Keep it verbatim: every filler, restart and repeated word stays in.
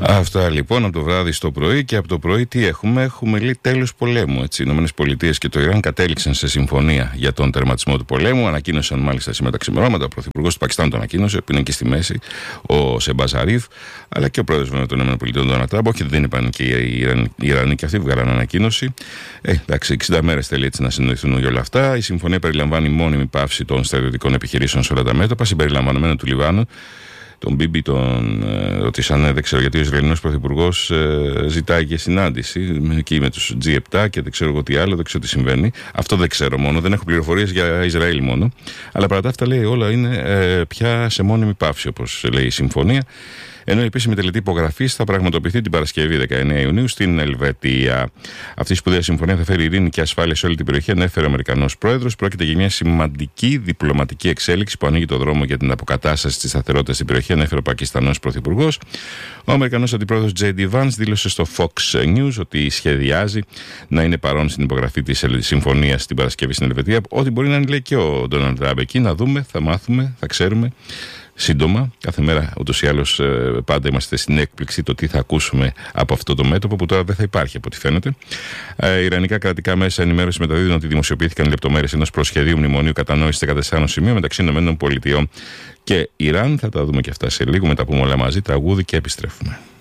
Αυτά λοιπόν από το βράδυ στο πρωί. Και από το πρωί τι έχουμε? Έχουμε λέει τέλος πολέμου. Έτσι. Οι Ηνωμένες Πολιτείες και το Ιράν κατέληξαν σε συμφωνία για τον τερματισμό του πολέμου. Ανακοίνωσαν μάλιστα σήμερα τα ξημερώματα. Ο Πρωθυπουργός του Πακιστάν το ανακοίνωσε, που είναι και στη μέση, ο Σεμπάζ Σαρίφ, αλλά και ο πρόεδρος των ΗΠΑ, τον Ντόναλντ Τραμπ. Όχι, δεν είπαν και οι Ιρανοί και αυτοί, βγάλαν ανακοίνωση. Ε, εντάξει, εξήντα μέρες θέλει έτσι να συνοηθούν για όλα αυτά. Η συμφωνία περιλαμβάνει μόνιμη πάυση των στρατιωτικών επιχειρήσεων σε όλα τα μέτωπα, συμπεριλαμβανομένου του Λιβάνου. Τον Μπίμπι τον ε, ρωτήσανε, δεν ξέρω γιατί ο Ισραηλινός Πρωθυπουργός ε, ζητάει και συνάντηση εκεί με τους τζι επτά και δεν ξέρω εγώ τι άλλο, δεν ξέρω τι συμβαίνει. Αυτό δεν ξέρω μόνο, δεν έχω πληροφορίες για Ισραήλ μόνο. Αλλά παρά τα αυτά λέει όλα είναι ε, πια σε μόνιμη πάυση, όπως λέει η συμφωνία. Ενώ η επίσημη τελετή υπογραφής θα πραγματοποιηθεί την Παρασκευή δεκαεννέα Ιουνίου στην Ελβετία. Αυτή η σπουδαία συμφωνία θα φέρει ειρήνη και ασφάλεια σε όλη την περιοχή, ανέφερε ο Αμερικανός πρόεδρος. Πρόκειται για μια σημαντική διπλωματική εξέλιξη που ανοίγει το δρόμο για την αποκατάσταση της σταθερότητας στην περιοχή, ανέφερε ο Πακιστανός πρωθυπουργός. Ο Αμερικανός αντιπρόεδρος τζέι ντι Vance δήλωσε στο Fox News ότι σχεδιάζει να είναι παρόν στην υπογραφή της συμφωνίας στην Παρασκευή στην Ελβετία. Ό,τι μπορεί να είναι λέει και ο Ντόναλντ Τραμπ εκεί, να δούμε, θα μάθουμε, θα ξέρουμε. Σύντομα, κάθε μέρα ούτως ή άλλως πάντα είμαστε στην έκπληξη το τι θα ακούσουμε από αυτό το μέτωπο που τώρα δεν θα υπάρχει από ό,τι φαίνεται. Ε, Ιρανικά κρατικά μέσα ενημέρωση μεταδίδουν ότι δημοσιοποιήθηκαν λεπτομέρειες ενός προσχεδίου μνημονίου κατανόησης δεκατεσσάρων σημείων μεταξύ ΗΠΑ και Ιράν. Θα τα δούμε και αυτά σε λίγο, μετά πούμε όλα μαζί, τραγούδι και επιστρέφουμε.